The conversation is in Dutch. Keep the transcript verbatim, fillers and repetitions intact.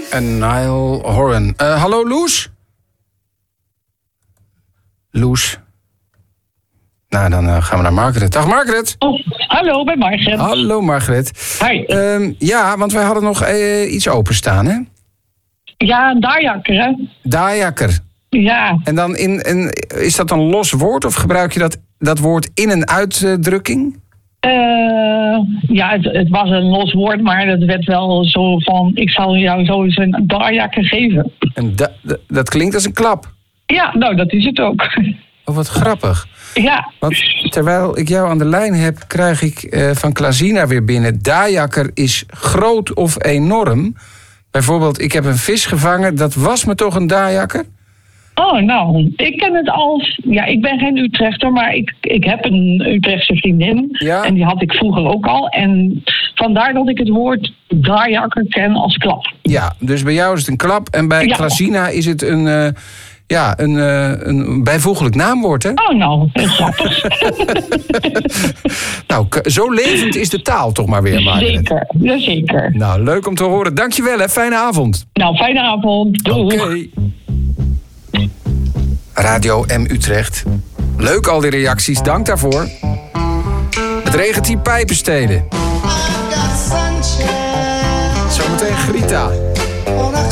en Niall Horan. Uh, hallo Loes? Loes? Nou, dan uh, gaan we naar Margaret. Dag Margaret. Oh, hallo, bij Margaret. Hallo Margaret. Hi. Um, ja, want wij hadden nog uh, iets openstaan, hè? Ja, een dajakker, hè? Dajakker. Ja. En dan in, in, is dat een los woord of gebruik je dat, dat woord in- en uitdrukking? Uh, ja, het, het was een los woord, maar dat werd wel zo van... ik zal jou zo eens een dajakker geven. En da, da, dat klinkt als een klap. Ja, nou, dat is het ook. Oh, wat grappig. Ja. Want terwijl ik jou aan de lijn heb, krijg ik uh, van Klazina weer binnen. Dajakker is groot of enorm. Bijvoorbeeld, ik heb een vis gevangen, dat was me toch een dajakker? Oh, nou, ik ken het als... Ja, ik ben geen Utrechter, maar ik, ik heb een Utrechtse vriendin. Ja? En die had ik vroeger ook al. En vandaar dat ik het woord dajakker ken als klap. Ja, dus bij jou is het een klap. En bij Ja. Klazina is het een, uh, ja, een, uh, een bijvoeglijk naamwoord, hè? Oh, nou, dat is grappig. Nou, k- zo levend is de taal toch maar weer, Margaret. Zeker, ja, zeker. Nou, leuk om te horen. Dankjewel, hè. Fijne avond. Nou, fijne avond. Doei. Oké. Okay. Radio M Utrecht. Leuk al die reacties, dank daarvoor. Het regent hier pijpenstelen. Zometeen Grita.